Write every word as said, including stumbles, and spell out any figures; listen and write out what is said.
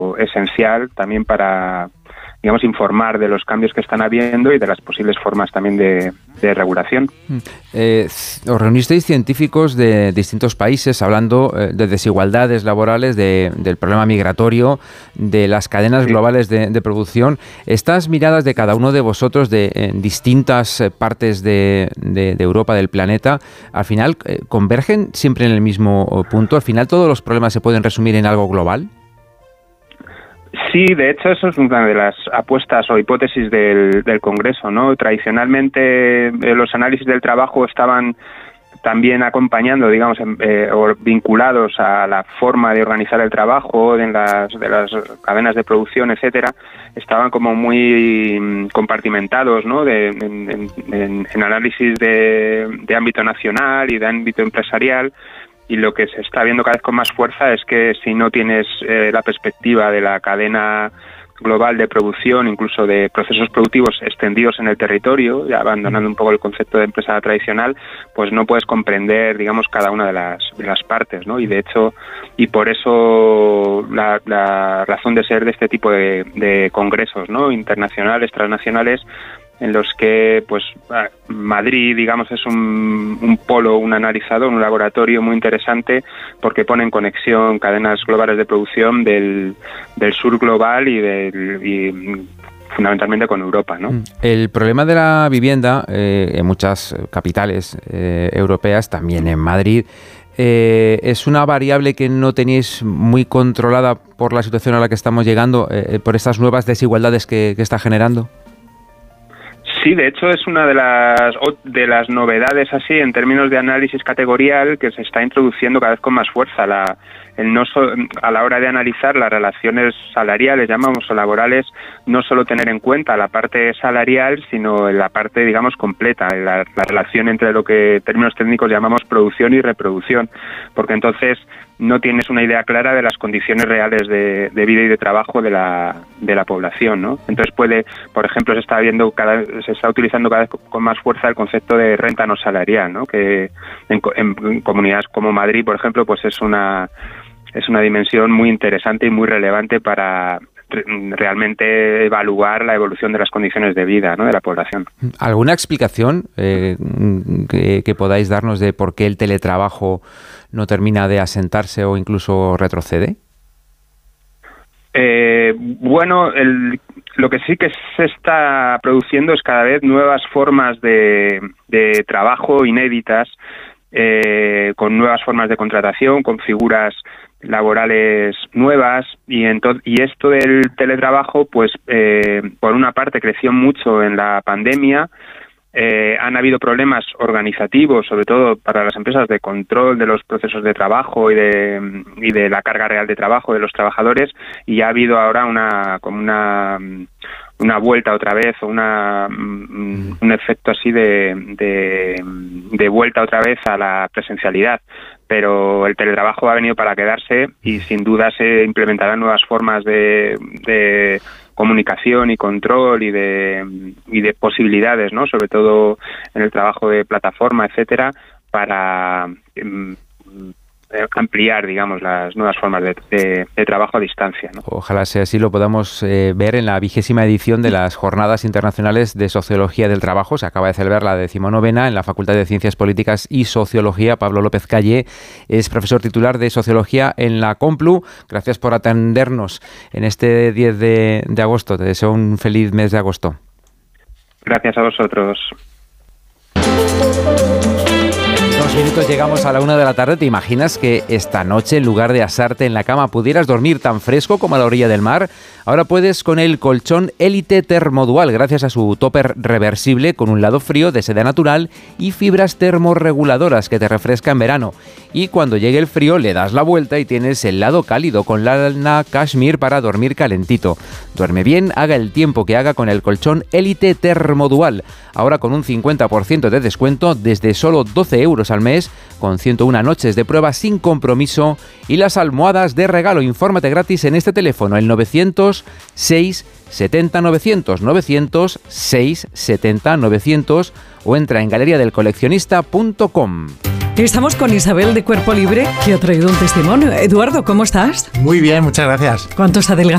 esencial también para, digamos, informar de los cambios que están habiendo y de las posibles formas también de, de regulación. Eh, os reunisteis científicos de distintos países hablando eh, de desigualdades laborales, de, del problema migratorio, de las cadenas sí. globales de, de producción. Estas miradas de cada uno de vosotros de en distintas partes de, de, de Europa, del planeta, al final eh, convergen siempre en el mismo punto. Al final todos los problemas se pueden resumir en algo global. Sí, de hecho eso es una de las apuestas o hipótesis del, del Congreso, ¿no? Tradicionalmente eh, los análisis del trabajo estaban también acompañando, digamos, eh, o vinculados a la forma de organizar el trabajo en las, de las cadenas de producción, etcétera, estaban como muy compartimentados, ¿no? De, en, en, en análisis de, de ámbito nacional y de ámbito empresarial. Y lo que se está viendo cada vez con más fuerza es que si no tienes eh, la perspectiva de la cadena global de producción, incluso de procesos productivos extendidos en el territorio, ya abandonando un poco el concepto de empresa tradicional, pues no puedes comprender, digamos, cada una de las de las partes, ¿no? Y de hecho, y por eso la, la razón de ser de este tipo de, de congresos, ¿no? Internacionales, transnacionales, en los que pues Madrid, digamos, es un, un polo, un analizador, un laboratorio muy interesante porque pone en conexión cadenas globales de producción del, del sur global y, del, y fundamentalmente con Europa, ¿no? El problema de la vivienda eh, en muchas capitales eh, europeas, también en Madrid, eh, es una variable que no tenéis muy controlada por la situación a la que estamos llegando, eh, por estas nuevas desigualdades que, que está generando. Sí, de hecho es una de las de las novedades así en términos de análisis categorial que se está introduciendo cada vez con más fuerza. La, el no so, a la hora de analizar las relaciones salariales, llamamos, o laborales, no solo tener en cuenta la parte salarial, sino la parte, digamos, completa, la, la relación entre lo que en términos técnicos llamamos producción y reproducción, porque entonces no tienes una idea clara de las condiciones reales de, de vida y de trabajo de la de la población, ¿no? Entonces puede, por ejemplo, se está viendo cada se está utilizando cada vez con más fuerza el concepto de renta no salarial, ¿no? Que en, en comunidades como Madrid, por ejemplo, pues es una es una dimensión muy interesante y muy relevante para realmente evaluar la evolución de las condiciones de vida, ¿no?, de la población. ¿Alguna explicación eh, que, que podáis darnos de por qué el teletrabajo no termina de asentarse o incluso retrocede? Eh, bueno, el, lo que sí que se está produciendo es cada vez nuevas formas de, de trabajo inéditas, eh, con nuevas formas de contratación, con figuras laborales nuevas, y entonces y esto del teletrabajo, pues eh, por una parte creció mucho en la pandemia. Eh, han habido problemas organizativos, sobre todo para las empresas, de control de los procesos de trabajo y de y de la carga real de trabajo de los trabajadores, y ha habido ahora una como una una vuelta otra vez, o una un efecto así de, de de vuelta otra vez a la presencialidad. Pero el teletrabajo ha venido para quedarse y sin duda se implementarán nuevas formas de, de comunicación y control y de y de posibilidades, ¿no?, sobre todo en el trabajo de plataforma, etcétera, para um, ampliar, digamos, las nuevas formas de, de, de trabajo a distancia, ¿no? Ojalá sea así, lo podamos eh, ver en la vigésima edición de las Jornadas Internacionales de Sociología del Trabajo. Se acaba de celebrar la decimonovena en la Facultad de Ciencias Políticas y Sociología. Pablo López Calle es profesor titular de Sociología en la Complu. Gracias por atendernos en este diez de, de agosto. Te deseo un feliz mes de agosto. Gracias a vosotros. Dos minutos llegamos a la una de la tarde. ¿Te imaginas que esta noche, en lugar de asarte en la cama, pudieras dormir tan fresco como a la orilla del mar? Ahora puedes con el colchón Élite Termodual, gracias a su topper reversible con un lado frío de seda natural y fibras termorreguladoras que te refresca en verano. Y cuando llegue el frío le das la vuelta y tienes el lado cálido con lana cashmere para dormir calentito. Duerme bien, haga el tiempo que haga con el colchón Élite Termodual. Ahora con un cincuenta por ciento de descuento desde solo doce euros al mes, con ciento una noches de prueba sin compromiso y las almohadas de regalo. Infórmate gratis en este teléfono, el novecientos seis setenta novecientos, novecientos seis setenta novecientos, o entra en galería del coleccionista punto com. Estamos con Isabel de Cuerpo Libre, que ha traído un testimonio. Eduardo, ¿cómo estás? Muy bien, muchas gracias. ¿Cuánto has adelgazado?